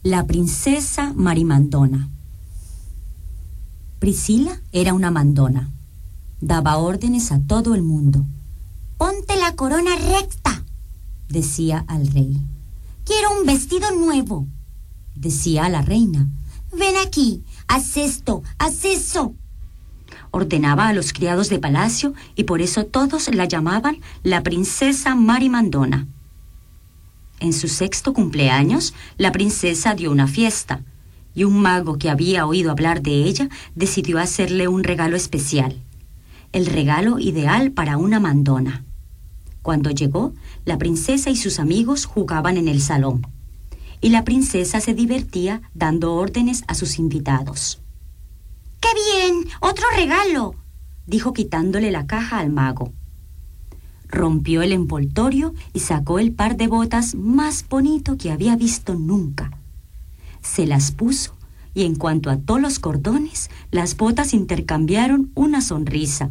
La princesa Marimandona. Priscila era una mandona. Daba órdenes a todo el mundo. «Ponte la corona recta», decía al rey. «Quiero un vestido nuevo», decía a la reina. «Ven aquí, haz esto, haz eso». Ordenaba a los criados de palacio y por eso todos la llamaban la princesa Marimandona. En su 6º cumpleaños, la princesa dio una fiesta y un mago que había oído hablar de ella decidió hacerle un regalo especial, el regalo ideal para una mandona. Cuando llegó, la princesa y sus amigos jugaban en el salón y la princesa se divertía dando órdenes a sus invitados. ¡Qué bien! ¡Otro regalo!, dijo quitándole la caja al mago. Rompió el envoltorio y sacó el par de botas más bonito que había visto nunca. Se las puso y en cuanto ató los cordones, las botas intercambiaron una sonrisa.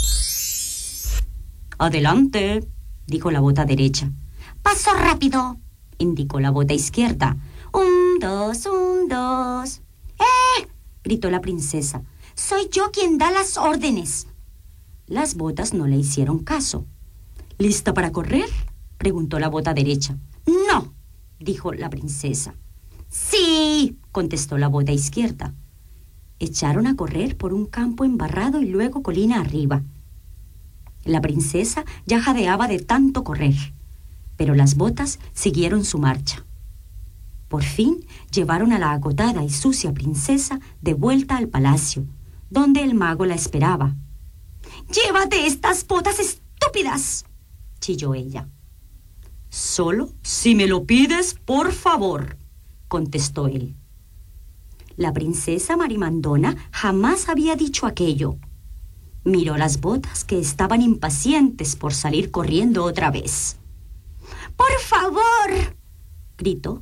«Adelante», dijo la bota derecha. «Paso rápido», indicó la bota izquierda. 1, 2, 1, 2. Gritó la princesa. «Soy yo quien da las órdenes». Las botas no le hicieron caso. «¿Lista para correr?», preguntó la bota derecha. «No», dijo la princesa. «Sí», contestó la bota izquierda. Echaron a correr por un campo embarrado y luego colina arriba. La princesa ya jadeaba de tanto correr, pero las botas siguieron su marcha. Por fin llevaron a la agotada y sucia princesa de vuelta al palacio, donde el mago la esperaba. «Llévate estas botas estúpidas», chilló ella. «Solo si me lo pides, por favor», contestó él. La princesa Marimandona jamás había dicho aquello. Miró las botas que estaban impacientes por salir corriendo otra vez. «Por favor», gritó.